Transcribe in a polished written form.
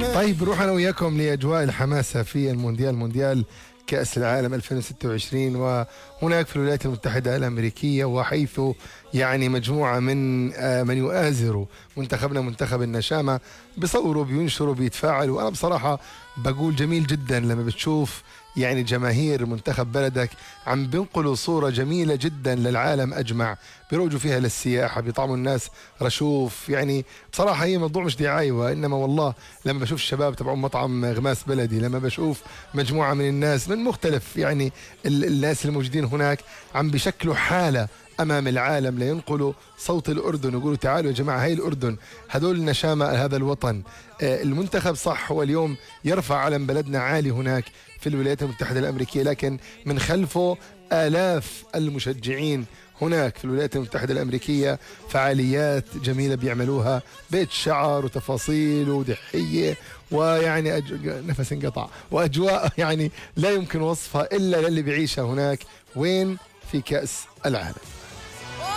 طيب نروح انا وياكم لاجواء الحماسه في مونديال كأس العالم 2026. وهناك في الولايات المتحدة الأمريكية، وحيث يعني مجموعة من يؤازروا منتخبنا منتخب النشامة، بيصوروا بينشروا بيتفاعلوا. وأنا بصراحة بقول جميل جدا لما بتشوف يعني جماهير منتخب بلدك عم بينقلوا صورة جميلة جدا للعالم أجمع، بيروجوا فيها للسياحة، بيطعموا الناس رشوف. يعني بصراحة هي موضوع مش دعاية، وإنما والله لما بشوف الشباب تبعون مطعم غماس بلدي، لما بشوف مجموعة من الناس من مختلف يعني الناس الموجودين هناك عم بيشكلوا حالة أمام العالم لينقلوا صوت الأردن ويقولوا تعالوا يا جماعة هاي الأردن، هذول النشامة هذا الوطن. المنتخب صح هو اليوم يرفع علم بلدنا عالي هناك في الولايات المتحدة الأمريكية، لكن من خلفه آلاف المشجعين هناك في الولايات المتحدة الأمريكية، فعاليات جميلة بيعملوها، بيت شعر وتفاصيل ودحية، ويعني نفس انقطع، وأجواء يعني لا يمكن وصفها إلا للي بيعيشها هناك. وين؟ في كأس العالم.